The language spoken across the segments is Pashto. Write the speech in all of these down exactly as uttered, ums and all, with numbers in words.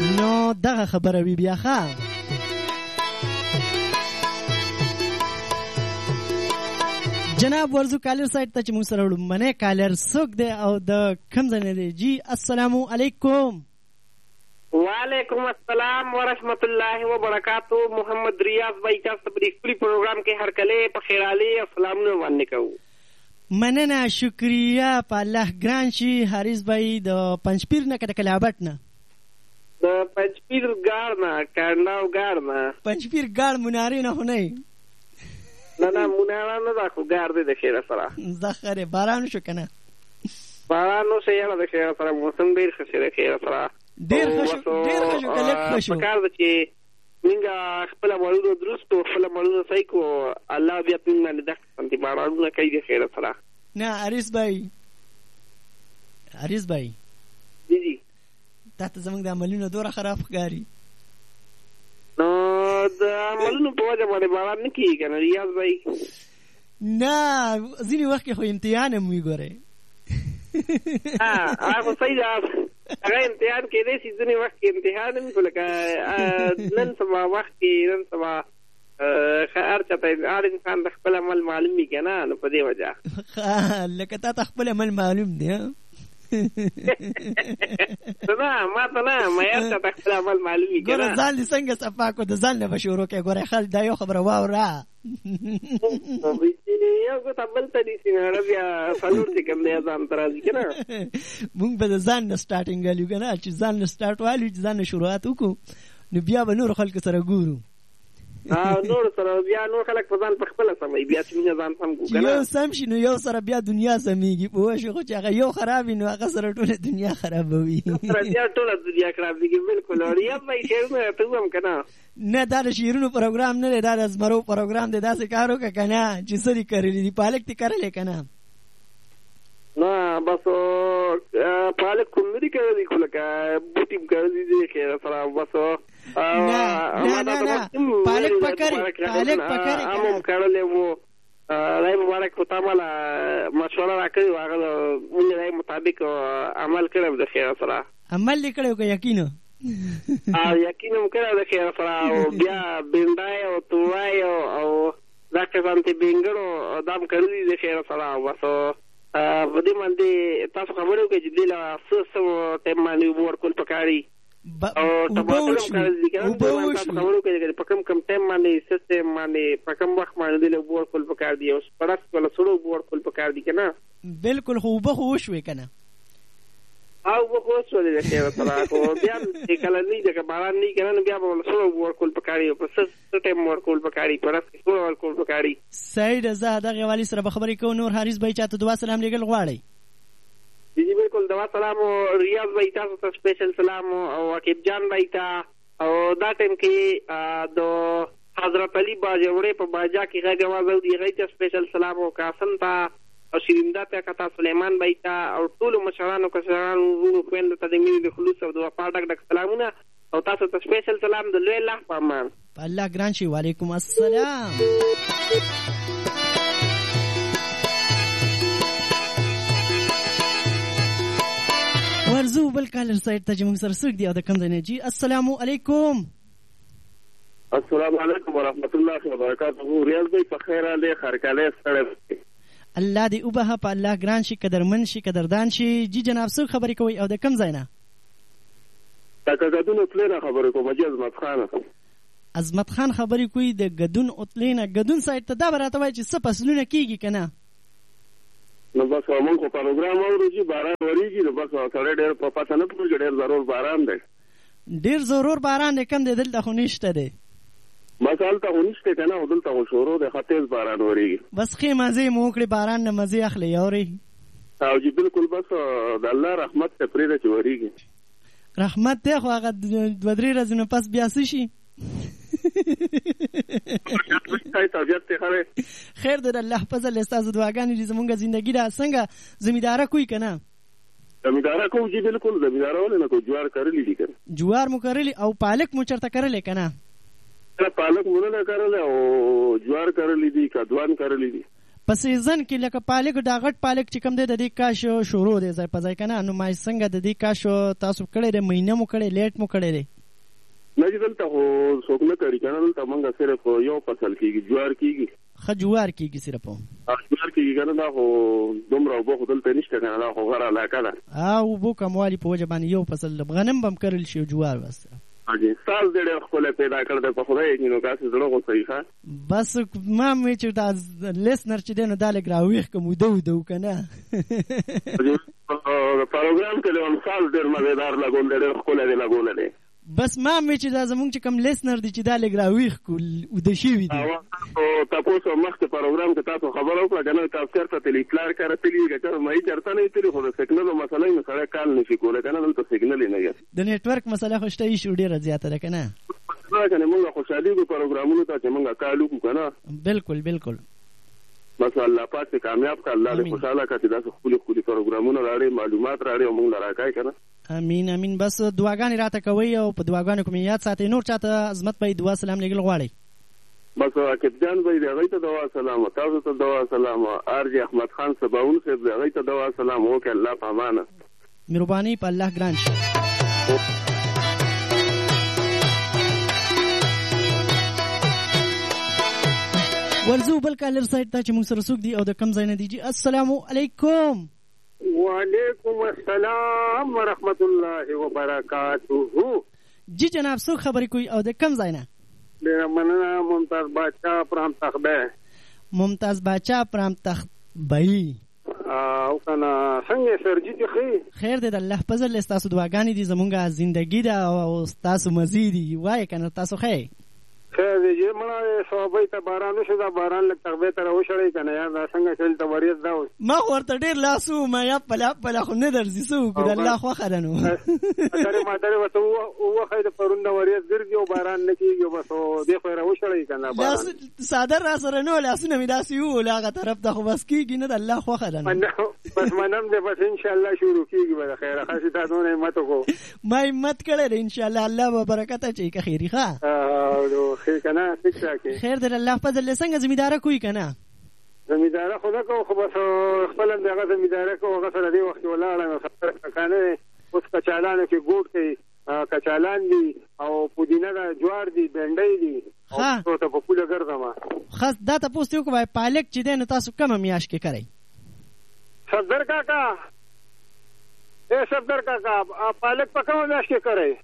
نو دغه خبره وی بیا ښه جناب ورزو کالر سایت ته چې موږ سره وړو کالر څوک دی او د کوم ځای نه دی؟ جی السلام علیکم. وعلیکم السلام ورحمت الله وبرکاتہ. محمد ریاض بھائی تاسو په دې خپل پروګرام کې هر کله په خیرالي اسلامونه باندې کوو. مننه شکریہ په الله ګران شي. حارث بھائی د پنځپیر نه کډه کلابټ نه د پنځپیر ګار نه کارناو ګار نه پنځپیر ګار مناری نه هونه نه نه مونږه نه دا خو ګار دې د خیره سره زخره باران شو کنه باران نو سه یاله د خیره سره موسم ډیر ښه دی خیره سره ډیر ښه ډیر ښه کله ښه شو کار د چې منګه خپل مړونو درست او خپل مړونو صحیح کو الله بیا پینګ نه دښت سنتي بارانونه کوي د خیره سره. نه حارث بھائی حارث بھائی جی جی تاسو زموږ د عملونو دوره خراب ښکاري. نو د عملونو په وجه باندې باران نه کیږي کنه ریاض بھائی. نه ځینې وخت کې خو امتحان هم وي ګوره ها هغه صحیح ده هغه امتحان کې دی چې ځینې وخت کې امتحان هم خو لکه نن سبا وخت کې نن سبا هر چاته هر انسان د خپل عمل معلوم وي که نه نو په دې وجه لکه تا ته خپل عمل معلوم دی نه ما ته نه معیار چاته خپل عمل معلوم وي که نه ګوره ځان دې څنګه صفا کړو د ځان نه به شروع کړې ګوره خل دا یو خبره واوره یو ګوته بل ته نیسي نه بیا څلور چې کوم دی ځان ته راځي که نه مونږ به د ځان نه سټارټینګ والو که نه چې ځان نه سټارټ والو چې ځان نه شروعات وکړو نو بیا به نورو خلکو سره ګورو نور سره بیا نور خلک په ځان په خپله سموي بیا چې موږ ځان سم کړو که نه یو سم شي نو یو سره بیا دنیا سمیږي پوه شو خو چې هغه یو خراب وي نو هغه سره ټوله دنیا خرابوي سره بیا ټوله دنیا خرابېږي بالکل ریاض بھائی شعرونه ته ووایم که نه نه دا د شعرونو پروګرام نه دی دا د زمرو پروګرام دی داسې کار وکړه که نه چې څه دي کرلي دي پالک دې کرلی که نه نه بس پالک کوم نه دي کرلي خو لکه بوټي م کرلي دي خیره سره بس نه نه نه پالک پکرې پالک پکرې هم هم کرلی وو خدای مبارک خو تا ماله مشوره راکړې وه هغه مونږ د مطابق عمل کړی د خیره سره عمل دې کړی و که یقین او یقین هم کړی د خیره سره او بیا بینډای او توړای او دا قسم ته بینګړو دا هم کړي د خیره سره او بس په دې باندې تاسو خبرې وکړئ چې دې له څه څه ټایم باندې اوبه ورکول پکار دي او ټماټر هم کرل دي که نه تاسو خبرې وکړئ په کوم کوم ټایم باندې څه ټایم باندې په کوم وخت باندې دې له اوبه ورکول پکار دي او سپړک ولا سړو اوبه ورکول پکار دي که نه بالکل خو اوبه خو وشوې که نه او اوبه خو وشولې د خیره سره خو بیا چې کله نه وي ځکه باران نه وي که نه نو بیا به له سړو اوبه ورکول پکار دي او په څه ټایم ورکول پکار دي په ورځ کې سړو ورکول پکار دي. صحیح ده زه دغې حوالې سره به خبرې کوو. نور حارث بھائی چاته دعا سلام لیږل غواړئ؟ جی بالکل دعا سلام ریاض بھائی تاسو ته سپیشل سلام او عقیب جان بھائی ته او دا ټایم کې د حضرت علي باجوړې په باجا کې غږ اواز اوري هغوی ته سپیشل سلام او قاسم ته او شیریندا ته کتا سلیمان بھائی ته او ټولو مشرانو کشرانو وروڼو خویندو ته د مینې د خلوص او د وفا ډک ډک سلامونه او تاسو ته سپیشل سلام د لوی الله په امان. په الله ګران شي. وعلیکم السلام. ورزو بل کالر سایت ته چې موږ سره څوک دی او د کوم ځای نه؟ جی السلام علیکم. السلام علیکم ورحمت الله وبرکاته. ریاض بھائی په خیر حال خرکاله سره الله دې وبهه په الله ګران شي قدرمن شي قدردان شي. جی جناب څوک خبرې کوئ او د کوم ځای نه؟ تاکه ګدون اتلې نه خبرې کوم. جی عظمت خان. عظمت خان خبرې کوي د ګدون اتلې نه. ګدون سایت ته دا به راته وایي چې څه فصلونه کېږي که نه؟ نو بس موږ خو پروګرام اورو چې باران ورېږي نو بس سړی ډېر په پته نه پوهېږي ډېر ضرور باران دی. ډېر ضرور باران دی کم دی دلته خو نشته دی. بس هلته خو نشته که نه خو دلته خو شروع دی ښه تېز باران ورېږي. بس ښې مزې مو وکړې باران نه مزې اخلئ اورئ. او جی بالکل بس د الله رحمت ته پرېږده چې ورېږي. رحمت دی خو هغه دوه درې ورځې نه پس بیا څه شي خیر دی الله فضل ستاسو دعاګانې دي زمونږ زندګي ده. څنګه زمینداره کوئ که نه؟ زمینداره کوو جی بالکل زمینداره ولې نه کوو. جوار کرلی دي که نه؟ جوار مو کرلی او پالک مو چېرته کرلی که نه؟ پالک مو نه کرلی او جوار کرلی دي کدوان کرلی دي. په سیزن کې لکه پالک دا غټ پالک چې کوم دی د دې کاش شروع دی ځای په ځای که نه؟ نو ما څنګه د دې کاش تاسو کړی دی؟ مهینه مو کړی لیټ مو کړی دی؟ نه چې دلته خو څوک نه کوي که نه، دلته موږ صرف یو فصل کېږي، جوار کېږي. ښه جوار کېږي صرف هم جوار کېږي که نه، دا خو دومره اوبه خو دلته نشته که نه، دا خو غره علاقه ده. او اوبو کموالي په وجه باندې یو فصل غنم به هم کرل شي او جوار بس. حاجي ساز دې ډېر ښکلی پیدا کړ دی په خدای یقین وکړه، هسې زړه غوڅوي. ښه بس ما هم وایي چې دا لیسنر چې دی نو دا لږ راویښ کړم، وده وده و که نه. پروګرام کې دی ساز ډېر مزېدار لګول دی، ډېر ښکلی دی لګولی دی. بس ما هم وایي چې دا زمونږ چې کوم لیسنر دی چې دا لږ راویښ کړو، وده شوي دي. تاسو مخکې پروګرام کې تاسو خبره وکړه که نه، تاسو چېرته تللي پلار کره تللي که چېرته مایي چېرته نه وي تللي، خو د سګنلو مسله وي نو سړی کال نه شي کولی که نه، دلته سګنل یې نه وي. د نیټورک مسله خو شته ایشو ډېره زیاته ده که نه. که نه موږ خوشحالېږو پروګرامونو ته چې موږ کال وکړو که نه. بلکل بلکل. بس الله پاک دې کامیاب کړه، الله دې خوشحاله کړه چې داسې ښکلي ښکلي پروګرامونه راوړي، معلومات راوړي او موږ له راکوي که نه. امین امین. بس دعاګانې راته کوئ او په دعاګانو کې مې یاد ساتئ. نور چاته عظمت به دعا سلام لېږل غواړئ؟ بس عاقب جان به د هغوی ته دعا سلام، تاسو ته دعا سلام، آرجي احمد خان سباون صاحب د هغوی ته دعا سلام وکړئ. الله په امانه. مهرباني په الله ګران شي. ورځو بل کالر سایډ ته چې موږ سره څوک دي او د کوم ځای نه دي؟ جی السلام علیکم. وعلیکم السلام ورحمت الله وبرکاته. جی جناب څوک خبرې کوي او د کوم ځای نه؟ ډېره مننه. ممتاز باچا پرام تخبه. ممتاز باچا پرام تخبه. او کنه څنګه سرجی دي؟ خیر خیر دی د الله فضل. ستاسو دعاګانې دي، زمونږ زندگی ده او ستاسو مزې دي. وایې که نه تاسو خیر خیر دی چې مړه صحابۍ ته باران وشو، دا باران لږ تخبې ته راوشړی که نه، یار دا څنګه چې دلته وریځ دا اوس ما خو ورته ډېر لاس ووم یا پله پله خو نه درځي، څه وکړو، د الله خوښه ده نو. سرې ماترې ورته ووښی د پرون نه وریځ ګرځي او باران نه کېږي، بس دې خو یې راوشړی که نه باران. څادر را سره نه و، لاسونه مې داسې وول هغه طرف ته، خو بس کېږي نه، د الله خوښه ده نو. بس منم دی، بس انشاءالله شروع کېږي به د خیره. ښه چې تا دونه همت وکړو. ما همت کړی دی انشاءالله، الله به برکت اچوي که خیري. ښه خیر که نه خیر دی الله فضل. څنګه زمینداره کوي که نه؟ زمینداره خو نه کوو، خو بس خپله د هغه زمینداره کوو. هغه سره دې وخت کې ولاړه نو خبره کاکانه دی. اوس کچالانو کې ګوډ کوي، کچالان دي او پودینه ده، جوار دي، بینډۍ دي او ته په پوله ګرځم. ښه دا تپوس دې وکړو پالک چې دی نو تاسو کومه میاشت کې کوئ؟ صفدر کاکا اے صفدر کاکا پالک په کومه میاشت کې کوئ؟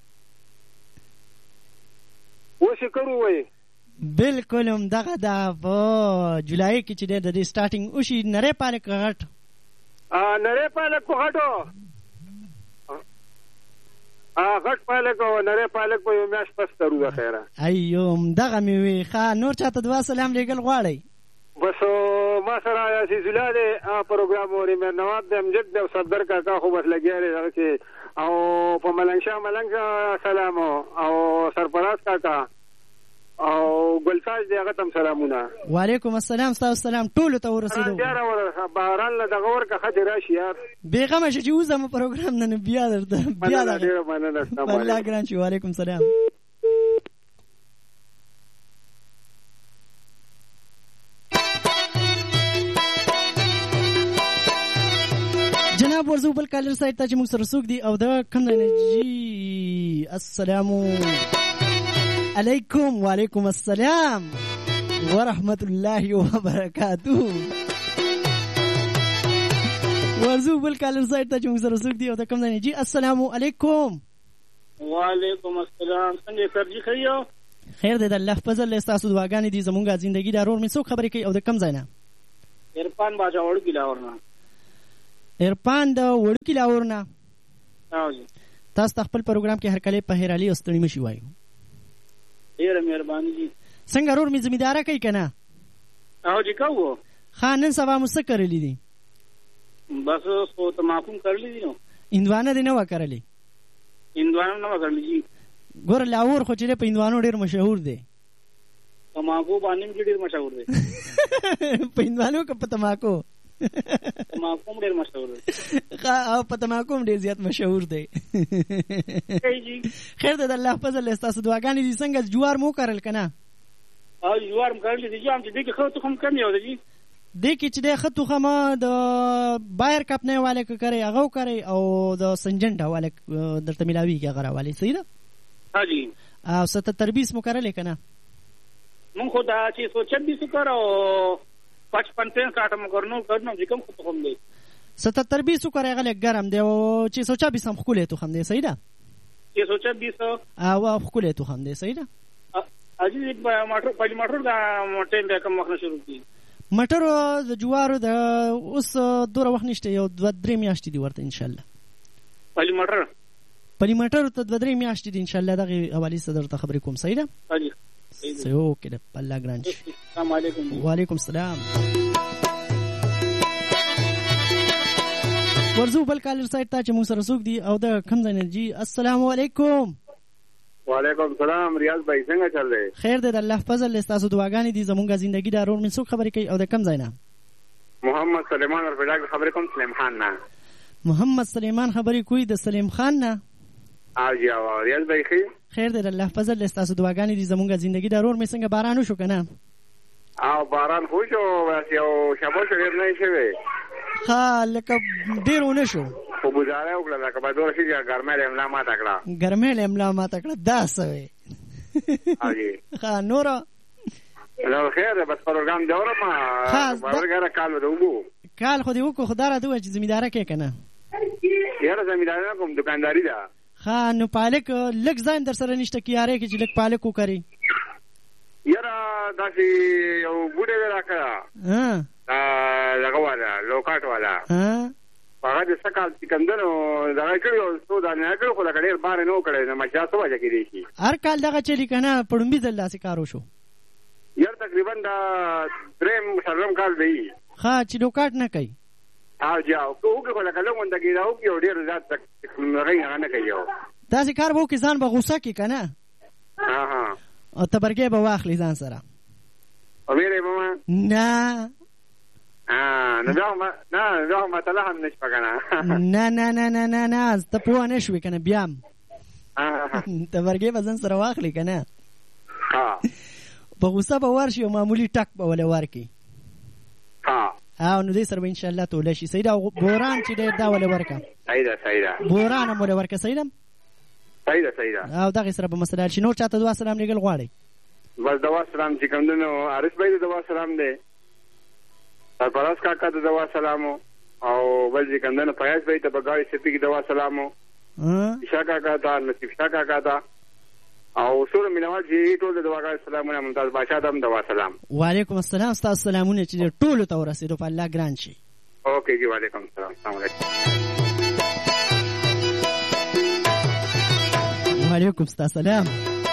اوس یې کرو وایي. بلکل همدغه ده په جولای کې چې دی د دې سټارټینګ وشي. نری پالک غټ نری پالک په غټو غټ پالک او نری پالک په یو میاشت پس کرو. د خیره ایو همدغه مې وي. ښه نور چاته دعا سلام لېږل غواړئ؟ بس ما سره عزیز الله دی پروګرام اوري، مې نواب دی، امجد دی او صفدر کاکا خو بس لګیا دی دغه کې، او په ملنګ شاه ملنګ سلام او سرفراز کاکا او ګلتاج دی هغه ته سلامونه. وعلیکم السلام. ستاسو سلام ټولو ته ورسېدو. بیا راوړه باران له دغه ورکه ښه راشي یار. بېغمه شه چې وځم پروګرام نه بیا درته بیا ډېره مننه. الله ګران شي. وعلیکم السلام. جناب ورځو بل کالر سایډ ته چې موږ سره څوک دي او د کوم ځای نه؟ جی السلام علیکم. وعلیکم السلام ورحمت الله وبرکاته. ورځو بل کالر سایډ ته چې موږ سره څوک دي او د کوم ځای نه؟ جی السلام علیکم. وعلیکم السلام. څنګه سرجی ښه یو؟ خیر دی د الله فضل. ستاسو دعاګانې دي، زمونږ زندګي د ارور مې څوک خبرې کوي او د کوم ځای نه؟ عرفان باچا وړوکي لاهور نه. عرفان د وړوکي لاهور نه. تاسو ته خپل پروګرام کې هر کله په هیرالي او ستړي مشي وایو. ډېره مهرباني دي. څنګه ورور مې زمینداره کوي که نه؟ او چې کوو. ښه نن سبا مو څه کرلي دي؟ بس خو تماکو کرلی دي نو. هندوانه دې نه وه کرلې؟ هندوانه نه وه کرلی جي. ګوره لاهور خو چې دی په هندوانو ډېر مشهور دی. تماکو باندې هم ډېر مشهور دی. په هندوانو که په تماکو؟ تماکو هم ډېر مشهور دی. او په تماکو هم ډېر زیات مشهور دی. خیر دی د الله فضل. ستاسو دعاګانې دي. څنګه جوار مو کرل که نه؟ او جوار م کرلی دي جي. هم چې دې کې ښه تخم کم یو دی جي. دې کې چې دی ښه تخم د بایر کپنی والی که کرئ هغه وکرئ او د سنجنټ والی درته میلاویږي هغه راوالی. صحیح ده؟ ها جی او ستتر بیس مو کرلې که نه؟ مونږ خو دا چې سو چھبیس وکړ او پچپن پینسٹھ مو کرنو کرنو چې کوم خو تخم دی ستتر بیس وکړ هغه لږ ګرم دی او چې سو چبیس هم ښکلی تخم دی. صحیح ده؟ چې سو چھبیس او ښکلی تخم دی. صحیح ده؟ اجي مټر پلي مټر دا ټیم به کوم وخت شروع کی؟ مټر د جوارو د اوس دوره وخت نشته، یو دوه درې میاشتې دي ورته انشاءالله. پلي مټر پلي مټر ته دوه درې میاشتې دي انشاءالله. دغې حوالې څه درته خبرې کوم. صحیح ده؟ صحیح اوکې ده. الله ګران شي. السلام علیکم. وعلیکم السلام. ورځو بل کالر سایډ ته چې موږ سره څوک دي او د کوم ځای نه جي؟ السلام علیکم. وعلیکم السلام. ریاض بھائی څنګه چل دی؟ خیر دی، د الله فضل دی. ستاسو دعاګانې دي. زمونږ زندګي دا رور مې څوک خبرې کوي او د کوم ځای نه؟ محمد سلیمان ورپېډاک خبرې کوم سلیم خان نه. محمد سلیمان خبرې کوي د سلیم خان نه؟ او جی او ریاض بھائی خیر خیر دی، د الله فضل دی. ستاسو دعاګانې دي. زمونږ زندګي دا رور مې څنګه باران وشو که نه؟ او باران خو شو، بس یو شپه شو ډېر نه شوی. ښه لکه ډېر ونه شو خو ګزاره وکړه لکه به دوره شي چې ګرمۍ له املا ماته کړه. ګرمۍ له املا ماته کړه دا څه وې؟ او جی ښه نوره نو خیر دی. بس پروګرام دی اورم ورګره کال د اوبو کال خو دې وکړو. خو دا راته ووایه چې زمینداره کې که نه؟ یاره زمینداري نه کوم، دکانداري ده. ښه نو پالک لږ ځای هم در سره نشته کیارې کې چې لږ پالک وکړي؟ یاره داسې یو بوډۍ دی راکړه دغه والا لوکاټ والا، هغه د څه کال چې کمدنو دغه کړي او څو دانې یې کړي، خو لکه ډېر بار یې نه و کړی. نو مچا څه وجه کېدی شي؟ هر کال دغه چلي که نه؟ په ړومبي ځل داسې کار وشو؟ یار تقریبا دا درېیم څلورم کال دی. ښه چې لوکاټ نه کوي؟ او جی او که وکړي خو لکه لږ غونډه کېده وکړي او ډېر زیات هغه هغه نه کوي. داسې کار به وکړي ځان به غوسه کړي که نه؟ او تبرګۍ به واخلي ځان سره. او ویرې به نه نه نه دا مسله هم نشته که نه؟ نه نه نه نه نه نه ته پوه نه شوې که نه؟ بیا هم تبرګۍ به ځان سره واخلي که نه؟ په غوسه به ورشي او معمولي ټک به ولې ورکړي. او نو دې سره به انشاءالله توله شي. صحیح ده؟ بوران چې دی دا ولې ورکړه. صحیح ده صحیح ده. بوران هم ولې ورکړه. صحیح ده صحیح ده صحیح ده. او دغې سره به مسله حل شي. نور چاته دعا سلام لېږل غواړئ؟ بس دوا سلام چې کوم دی نو عارف بھائی د دوا سلام دی، سرفراز کاکا د دوا سلامو، او بل چې کوم دی نو فیاض بھائی ته به ګاډي سپي کې دوا سلامو، عشا کاکا ته، نصیب شاه کاکا ته، او ټول مینوال چې ټول د دواګانو سلامونه. ممتاز بادشاه ته هم دوا سلام. وعلیکم السلام. ستاسو سلامونه چې ټولو ته ورسېدو په الله ګران شي. اوکې جی وعلیکم السلام. السلام علیکم. وعلیکم السلام.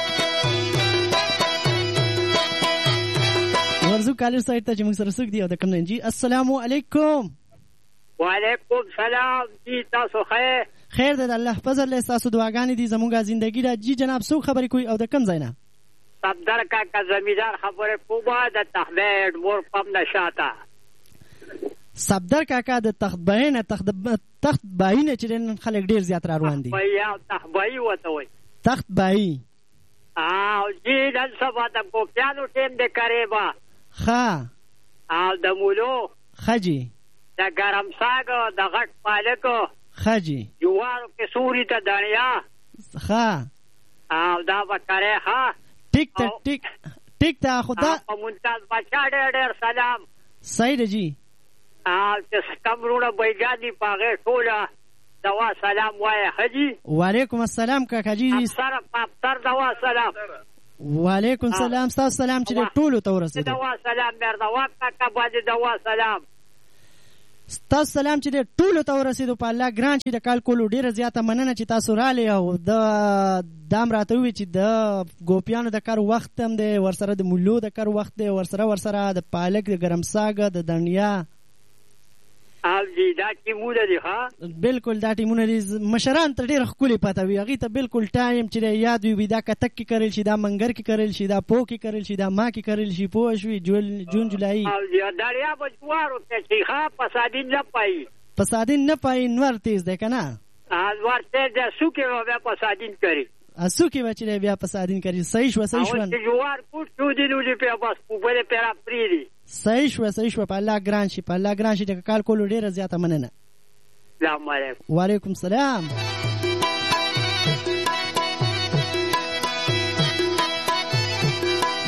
ورزو کالر سایډ ته چې موږ سره څوک دي او د کوم ځای جي؟ السلام علیکم. وعلیکم سلام. جی تاسو خیر؟ خیر دی، د الله فضل دی. ستاسو دعاګانې دي. زموږ زندګي ده. جی جناب څوک خبرې کوي او د کوم ځای نه؟ صفدر کاکا زمیندار خبرې کومه د تخبیډ مور پم نه شاته. صفدر کاکا د تخبای نه تخت بایی نه چې نن خلک ډېر زیات را روان دي. تخبایي ورته وایي. تخت بایی. او جی نن سبا د ګوپیانو ټیم د کریبا. ښه او د مولو. ښه جي. د ګرم ساګ د غټ پالکو. ښه جي. جوارو کې سوري ته دنیا. ښه او دا به کرې. ښه ټیک ته ټیک ټیک ته خو دا په ممتاز بچا ډېر ډېر سلام. صحیح ده جي. او چې کم وروڼه بیجان دي په هغې ټوله دوا سلام وایه. ښه جي. وعلیکم السلام کاکا جي. افسر په افسر دوا سلام. وعلیکم السلام. ستاسو سلام چې ټولو ته ورسېدو. دوا سلام مردواب کاکا باندې دوا سلام. ستاسو سلام چې ټولو ته ورسېدو په الله ګران شي. د کال کولو ډېره زیاته مننه چې تاسو راغلئ او د دا هم راته ووایي چې د ګوپیانو د کار وخت هم دی، ورسره د مولو د کار وخت دی، ورسره ورسره د پالک د ګرمساګه د دنیا. او جی دا ټیمونه دي. ښه بالکل دا ټیمونه دي. مشران ته ډېره ښکلې پته وي. هغې ته بالکل ټایم چې دی یاد وي دا کتک کې کرل شي، دا منګر کې کرل شي، دا پو کې کرل شي، دا ما کې کرل شي. پوه شوي؟ جون جولایي او جی دریا به جوارو کې چې ښه فسادین نه پایي. فسادین نه پایي. نور تیز دی که نه؟ نور تیز دی. سوکې به بیا فسادین کوي. سوکې به چې دی بیا فسادین کوي. صحیح شوه صحیح شوه. او چې جوار کوټ شو دي نو دې پې بس اوبه دې پې را پرېږدي. صحیح شوه صحیح شوه. په الله ګران شي په الله ګران شي. د کال کولو ډېره زیاته مننه. السلام علیکم. وعلیکم السلام.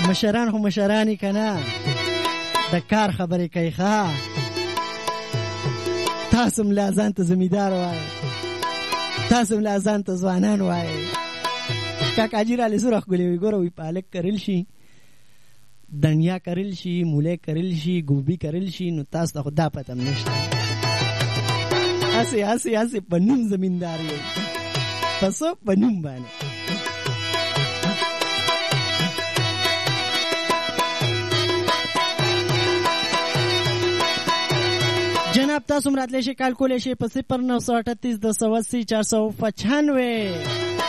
مشران خو مشرانی کنه د کار خبرې کوي ښه تاسو هم لا ځان ته زمیندار وایئ تاسو هم لا ځان ته ځوانان وایئ کاکاجي رالی سوره ښکلې وي ګوره وي پالک کرل شي دنیا کرل شي مولی کرل شي ګوبي کرل شي نو تاسو ته خو دا پته هم نشته هسې هسې هسې په نوم زمیندار یې په څه په نوم باندې جناب تاسو هم راتلی شئ کال کولی شئ په صفر نو سو اٹھتیس دو سو اسی چار سو پچانوے